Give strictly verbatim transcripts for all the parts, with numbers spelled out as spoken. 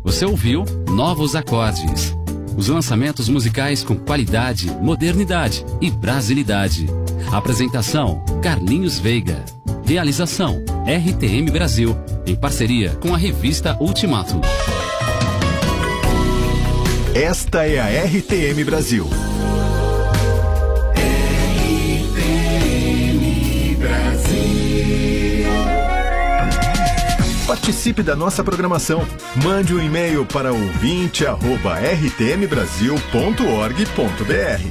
Você ouviu Novos Acordes. Os lançamentos musicais com qualidade, modernidade e brasilidade. Apresentação: Carlinhos Veiga. Realização: R T M Brasil, em parceria com a revista Ultimato. Esta é a R T M Brasil. R T M Brasil. Participe da nossa programação. Mande um e-mail para ouvinte arroba r t m brasil ponto org ponto b r.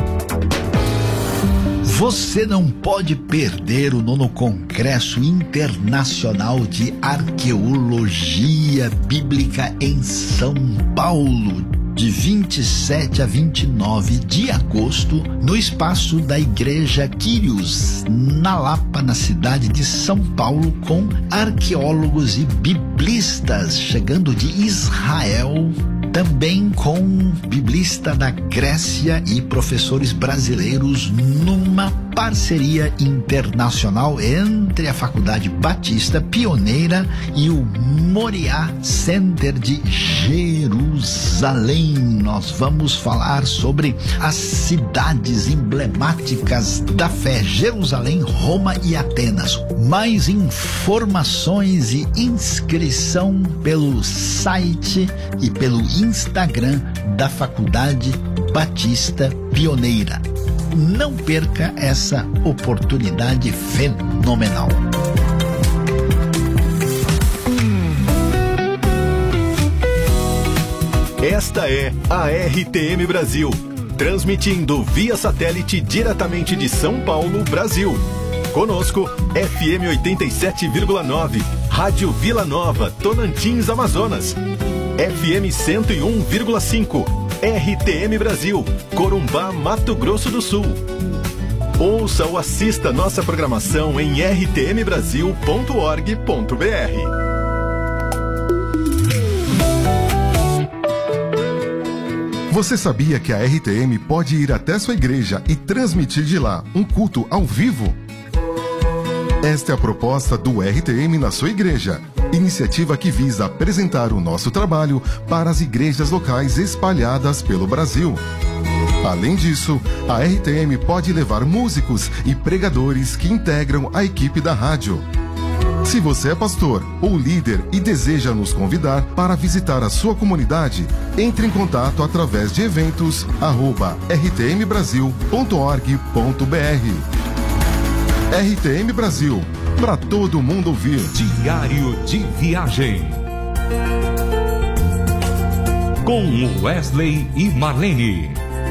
Você não pode perder o nono Congresso Internacional de Arqueologia Bíblica em São Paulo, de vinte e sete a vinte e nove de agosto, no espaço da Igreja Quírios, na Lapa, na cidade de São Paulo, com arqueólogos e biblistas chegando de Israel, também com biblista da Grécia e professores brasileiros, numa parceria internacional entre a Faculdade Batista Pioneira e o Moriá Center de Jerusalém. Nós vamos falar sobre as cidades emblemáticas da fé: Jerusalém, Roma e Atenas. Mais informações e inscrição pelo site e pelo Instagram da Faculdade Batista Pioneira. Não perca essa oportunidade fenomenal. Esta é a R T M Brasil, transmitindo via satélite diretamente de São Paulo, Brasil. Conosco, F M oitenta e sete vírgula nove, Rádio Vila Nova, Tocantins, Amazonas. F M cento e um vírgula cinco, R T M Brasil, Corumbá, Mato Grosso do Sul. Ouça ou assista nossa programação em r t m brasil ponto org ponto b r. Você sabia que a R T M pode ir até sua igreja e transmitir de lá um culto ao vivo? Esta é a proposta do R T M na sua igreja. Iniciativa que visa apresentar o nosso trabalho para as igrejas locais espalhadas pelo Brasil. Além disso, a R T M pode levar músicos e pregadores que integram a equipe da rádio. Se você é pastor ou líder e deseja nos convidar para visitar a sua comunidade, entre em contato através de eventos arroba r t m brasil ponto org ponto b r. R T M Brasil, para todo mundo ouvir. Diário de Viagem, com Wesley e Marlene.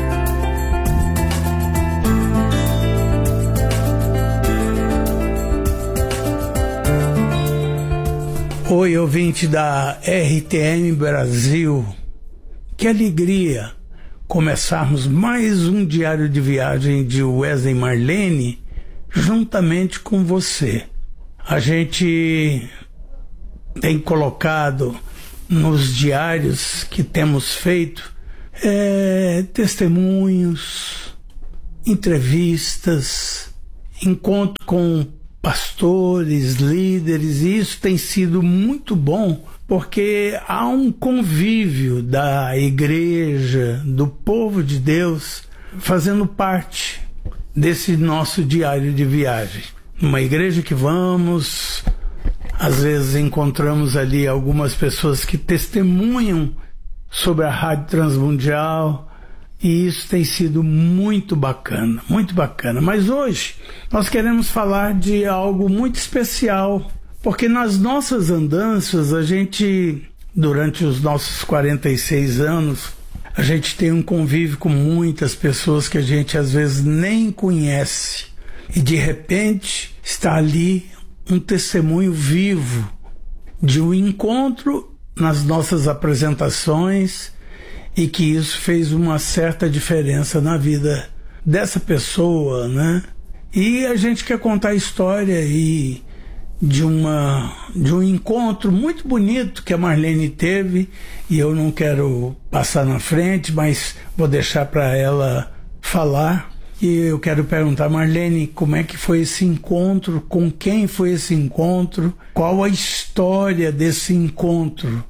Oi, ouvinte da R T M Brasil. Que alegria começarmos mais um diário de viagem de Wesley e Marlene juntamente com você. A gente tem colocado nos diários que temos feito é, testemunhos, entrevistas, encontro com pastores, líderes, e isso tem sido muito bom porque há um convívio da igreja, do povo de Deus, fazendo parte desse nosso diário de viagem. Numa igreja que vamos, às vezes encontramos ali algumas pessoas que testemunham sobre a Rádio Transmundial, e isso tem sido muito bacana, muito bacana. Mas hoje nós queremos falar de algo muito especial, porque nas nossas andanças, a gente, durante os nossos quarenta e seis anos, a gente tem um convívio com muitas pessoas que a gente às vezes nem conhece. E de repente está ali um testemunho vivo de um encontro nas nossas apresentações, e que isso fez uma certa diferença na vida dessa pessoa, né? E a gente quer contar a história e de, uma, de um encontro muito bonito que a Marlene teve, e eu não quero passar na frente, mas vou deixar para ela falar. E eu quero perguntar, Marlene, como é que foi esse encontro, com quem foi esse encontro, qual a história desse encontro,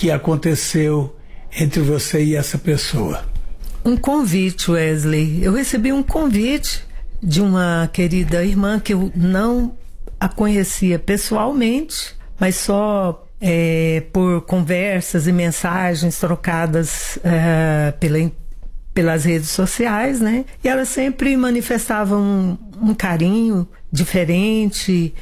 que aconteceu entre você e essa pessoa? Um convite, Wesley. Eu recebi um convite de uma querida irmã que eu não a conhecia pessoalmente, mas só é, por conversas e mensagens trocadas é, pela, pelas redes sociais, né? E ela sempre manifestava um, um carinho diferente,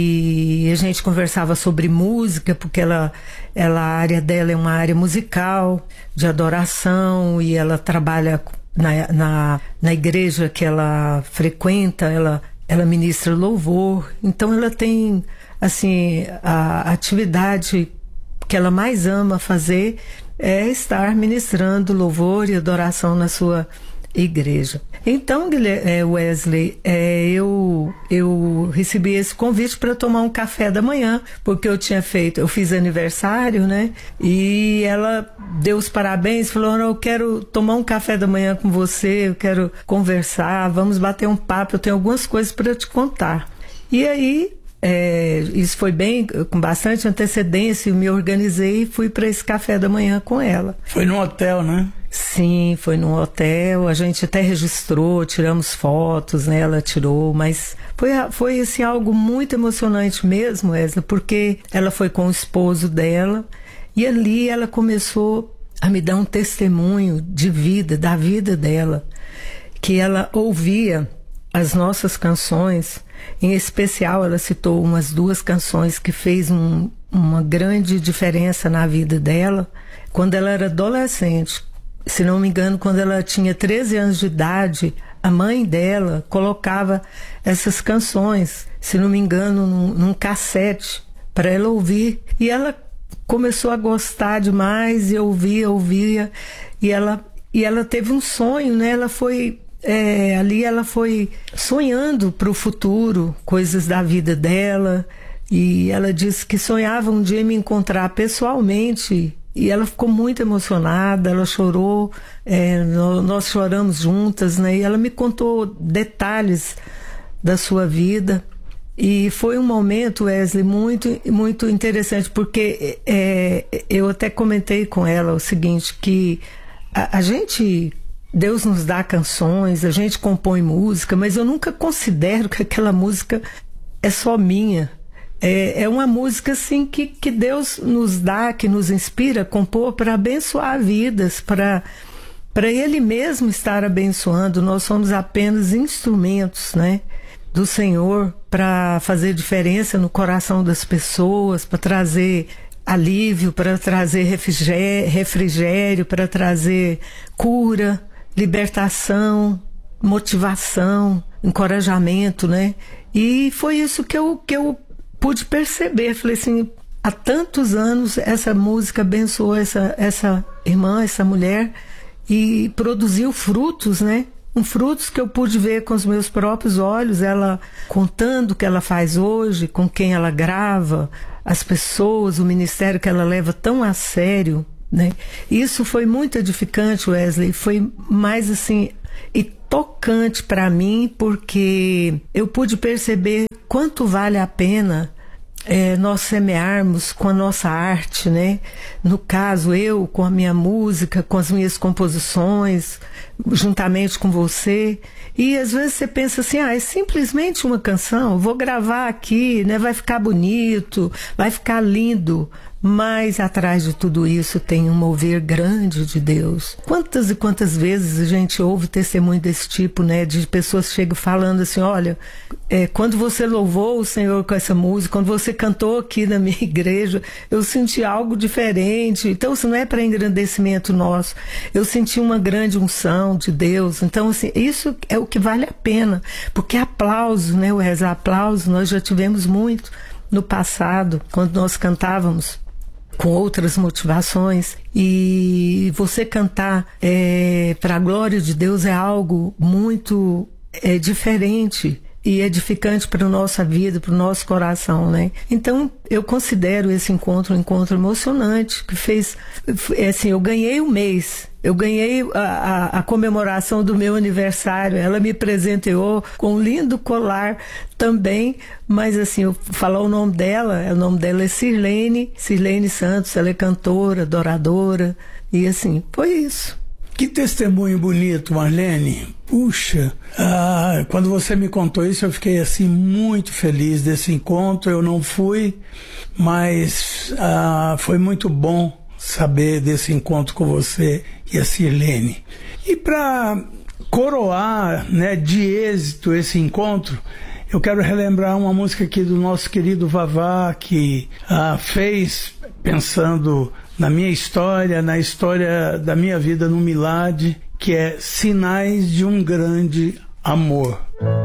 e a gente conversava sobre música, porque ela, ela, a área dela é uma área musical, de adoração, e ela trabalha na, na, na igreja que ela frequenta, ela, ela ministra louvor. Então ela tem, assim, a atividade que ela mais ama fazer é estar ministrando louvor e adoração na sua igreja. Então, Wesley, é, eu, eu recebi esse convite para tomar um café da manhã, porque eu tinha feito, eu fiz aniversário, né? E ela deu os parabéns, falou: eu quero tomar um café da manhã com você, eu quero conversar, vamos bater um papo, eu tenho algumas coisas para te contar. E aí, é, isso foi bem, com bastante antecedência, eu me organizei e fui para esse café da manhã com ela. Foi no hotel, né? Sim, foi num hotel, a gente até registrou, tiramos fotos, né, ela tirou, mas foi, foi assim, algo muito emocionante mesmo, Wesley, porque ela foi com o esposo dela, e ali ela começou a me dar um testemunho de vida, da vida dela, que ela ouvia as nossas canções, em especial ela citou umas duas canções que fez um, uma grande diferença na vida dela, quando ela era adolescente. Se não me engano, quando ela tinha treze anos de idade, a mãe dela colocava essas canções, se não me engano, num, num cassete para ela ouvir. E ela começou a gostar demais, e ouvia, ouvia. E ela, e ela teve um sonho, né? Ela foi, é, ali ela foi sonhando para o futuro, coisas da vida dela. E ela disse que sonhava um dia me encontrar pessoalmente. E ela ficou muito emocionada, ela chorou, é, nós choramos juntas, né? E ela me contou detalhes da sua vida. E foi um momento, Wesley, muito, muito interessante, porque é, eu até comentei com ela o seguinte, que a, a gente, Deus nos dá canções, a gente compõe música, mas eu nunca considero que aquela música é só minha. É, é uma música assim que, que Deus nos dá, que nos inspira a compor para abençoar vidas, para para Ele mesmo estar abençoando. Nós somos apenas instrumentos, né, do Senhor para fazer diferença no coração das pessoas, para trazer alívio, para trazer refrigério, refrigério para trazer cura, libertação, motivação, encorajamento, né? E foi isso que eu, que eu pude perceber. Falei assim, há tantos anos essa música abençoou essa, essa irmã, essa mulher, e produziu frutos, né? Um frutos que eu pude ver com os meus próprios olhos, ela contando o que ela faz hoje, com quem ela grava, as pessoas, o ministério que ela leva tão a sério, né? Isso foi muito edificante, Wesley, foi mais assim, e tocante para mim, porque eu pude perceber quanto vale a pena é, nós semearmos com a nossa arte, né? No caso, eu com a minha música, com as minhas composições, juntamente com você. E às vezes você pensa assim, ah, é simplesmente uma canção, vou gravar aqui, né? Vai ficar bonito, vai ficar lindo. Mas atrás de tudo isso tem um mover grande de Deus. Quantas e quantas vezes a gente ouve testemunho desse tipo, né? De pessoas que chegam falando assim, olha, é, quando você louvou o Senhor com essa música, quando você cantou aqui na minha igreja, eu senti algo diferente. Então isso não é para engrandecimento nosso. Eu senti uma grande unção de Deus. Então assim, isso é o que vale a pena. Porque aplauso, né? O rezar aplauso, nós já tivemos muito no passado, quando nós cantávamos com outras motivações, e você cantar é, para a glória de Deus é algo muito é, diferente, e edificante para a nossa vida, para o nosso coração, né? Então, eu considero esse encontro um encontro emocionante, que fez, assim, eu ganhei o mês, eu ganhei a, a, a comemoração do meu aniversário, ela me presenteou com um lindo colar também, mas assim, eu falar o nome dela, o nome dela é Sirlene, Sirlene Santos, ela é cantora, adoradora, e assim, foi isso. Que testemunho bonito, Marlene. Puxa, ah, quando você me contou isso, eu fiquei assim muito feliz desse encontro. Eu não fui, mas ah, foi muito bom saber desse encontro com você e a Sirlene. E para coroar, né, de êxito esse encontro, eu quero relembrar uma música aqui do nosso querido Vavá, que ah, fez pensando na minha história, na história da minha vida no Milad, que é Sinais de um Grande Amor.